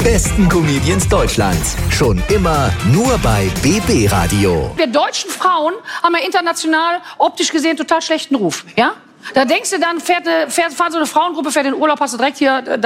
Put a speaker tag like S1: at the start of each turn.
S1: besten Comedians Deutschlands. Schon immer nur bei BB Radio.
S2: Wir deutschen Frauen haben ja international optisch gesehen total schlechten Ruf. Ja? Da denkst du dann, fährt so eine Frauengruppe, fährt in den Urlaub, hast du direkt hier